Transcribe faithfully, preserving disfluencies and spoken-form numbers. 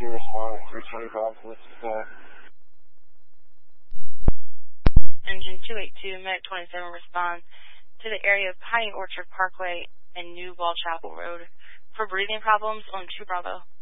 two respond at three twenty-five to uh, Engine two eighty-two, Medic twenty-seven, respond to the area of Pine Orchard Parkway and New Wall Chapel Road for breathing problems on two Bravo.